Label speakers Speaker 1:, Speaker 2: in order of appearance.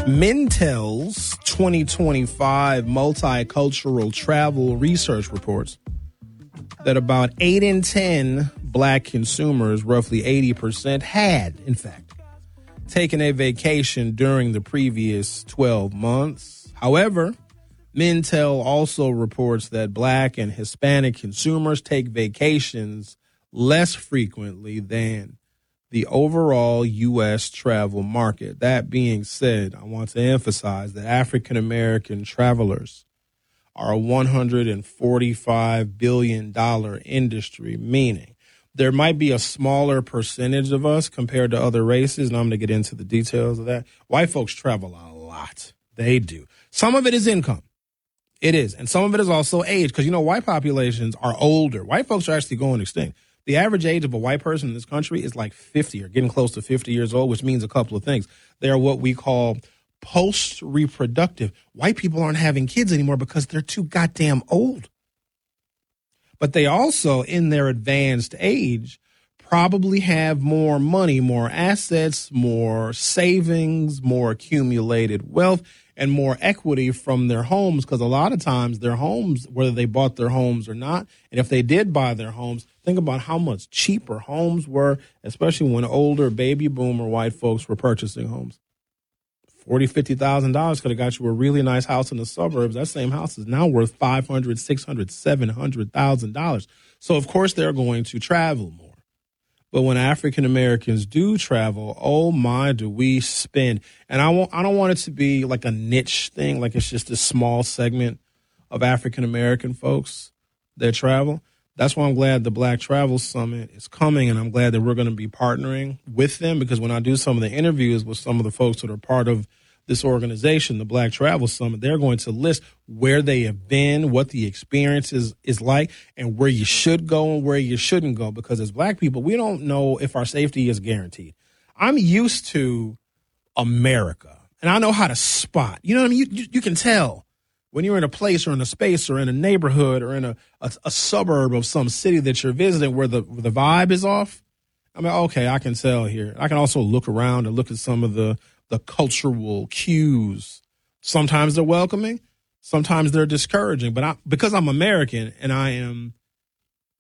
Speaker 1: Mintel's 2025 multicultural travel research reports that about 8 in 10 black consumers, roughly 80%, had, in fact, taken a vacation during the previous 12 months. However, Mintel also reports that black and Hispanic consumers take vacations less frequently than the overall U.S. travel market. That being said, I want to emphasize that African American travelers are a $145 billion industry, meaning there might be a smaller percentage of us compared to other races, and I'm going to get into the details of that. White folks travel a lot. They do. Some of it is income. It is. And some of it is also age, because, white populations are older. White folks are actually going extinct. The average age of a white person in this country is like 50 or getting close to 50 years old, which means a couple of things. They are what we call post-reproductive. White people aren't having kids anymore because they're too goddamn old. But they also, in their advanced age, probably have more money, more assets, more savings, more accumulated wealth, and more equity from their homes, because a lot of times their homes, whether they bought their homes or not, and if they did buy their homes, think about how much cheaper homes were, especially when older baby boomer white folks were purchasing homes. $40,000, $50,000 could have got you a really nice house in the suburbs. That same house is now worth $500,000, $600,000, $700,000. So, of course, they're going to travel more. But when African Americans do travel, oh my, do we spend. And I don't want it to be like a niche thing, like it's just a small segment of African American folks that travel. That's why I'm glad the Black Travel Summit is coming, and I'm glad that we're going to be partnering with them, because when I do some of the interviews with some of the folks that are part of this organization, the Black Travel Summit, they're going to list where they have been, what the experience is like, and where you should go and where you shouldn't go. Because as black people, we don't know if our safety is guaranteed. I'm used to America, and I know how to spot. You know what I mean? You can tell when you're in a place or in a space or in a neighborhood or in a suburb of some city that you're visiting where the vibe is off. I mean, okay, I can tell here. I can also look around and look at some of the cultural cues. Sometimes they're welcoming, sometimes they're discouraging. But because I'm American and I am